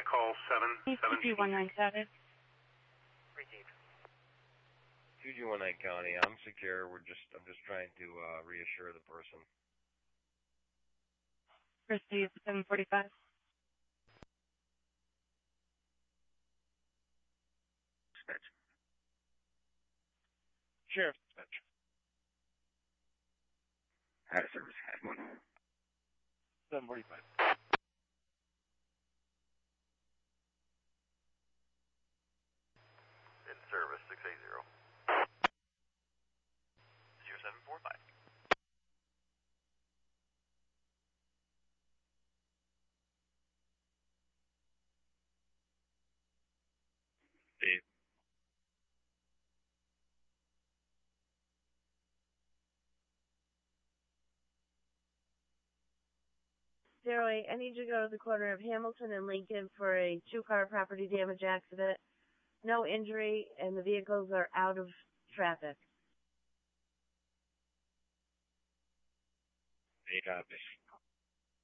call 2G19 County. 2G19 County. I'm secure. I'm just trying to reassure the person. Christie 745. Dispatch. Sheriff Dispatch. Out of service. Have one. 745. In service, 680. 0745. Dave. Zero 08, I need you to go to the corner of Hamilton and Lincoln for a two-car property damage accident. No injury, and the vehicles are out of traffic. Hey, copy.